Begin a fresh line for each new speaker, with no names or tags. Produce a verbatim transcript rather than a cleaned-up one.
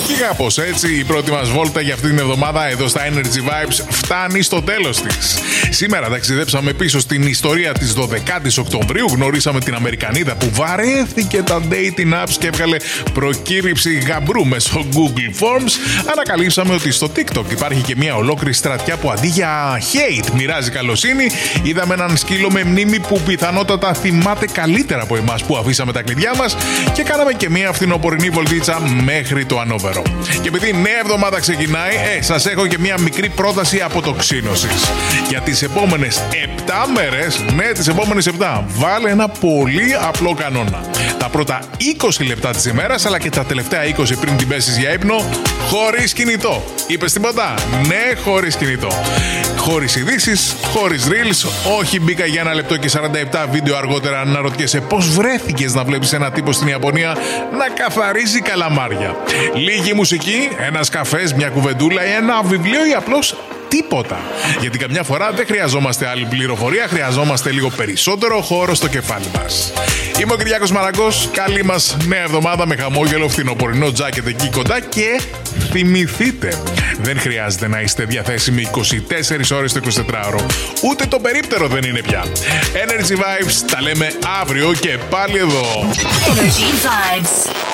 Και κάπως έτσι η πρώτη μας βόλτα για αυτή την εβδομάδα εδώ στα Energy Vibes φτάνει στο τέλος της. Σήμερα ταξιδέψαμε πίσω στην ιστορία της δωδεκάτης Οκτωβρίου. Γνωρίσαμε την Αμερικανίδα που βαρέθηκε τα dating apps και έβγαλε προκήρυξη γαμπρού μέσω Google Forms. Ανακαλύψαμε ότι στο TikTok υπάρχει και μια ολόκληρη στρατιά που αντί για hate μοιράζει καλοσύνη. Είδαμε έναν σκύλο με μνήμη που πιθανότατα θυμάται καλύτερα από εμάς που αφήσαμε τα κλειδιά μας. Και κάναμε και μια φθινοπορεινή βολτίτσα μέχρι το ανώβερο. Και επειδή νέα εβδομάδα ξεκινάει, ε, σας έχω και μια μικρή πρόταση αποτοξίνωσης. Για τις επόμενες επτά μέρες, ναι, τις επόμενες επτά, βάλε ένα πολύ απλό κανόνα. Τα πρώτα είκοσι λεπτά της ημέρας, αλλά και τα τελευταία είκοσι πριν την πέσεις για ύπνο, χωρίς κινητό. Είπες τίποτα? Ναι, χωρίς κινητό. Χωρίς ειδήσεις, χωρίς reels, όχι μπήκα για ένα λεπτό και σαράντα επτά βίντεο αργότερα να ρωτιέσαι πώς βρέθηκες να βλέπεις ένα τύπο στην Ιαπωνία να καθαρίζει καλαμάρια. Λίγη μουσική, ένας καφές, μια κουβεντούλα ή ένα βιβλίο ή απλώς τίποτα. Γιατί καμιά φορά δεν χρειαζόμαστε άλλη πληροφορία, χρειαζόμαστε λίγο περισσότερο χώρο στο κεφάλι μας. Είμαι ο Κυριάκος Μαραγκός, καλή μας νέα εβδομάδα με χαμόγελο, φθινοπορεινό τζάκετ εκεί κοντά και θυμηθείτε, δεν χρειάζεται να είστε διαθέσιμοι είκοσι τέσσερις ώρες το εικοσιτετράωρο. Ούτε το περίπτερο δεν είναι πια. Energy Vibes, τα λέμε αύριο και πάλι εδώ.
Energy Vibes.